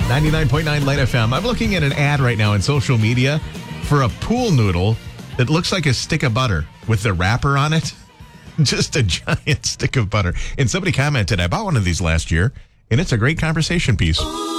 99.9 Light FM. I'm looking at an ad right now on social media for a pool noodle that looks like a stick of butter with the wrapper on it. Just a giant stick of butter. And somebody commented, I bought one of these last year, and it's a great conversation piece.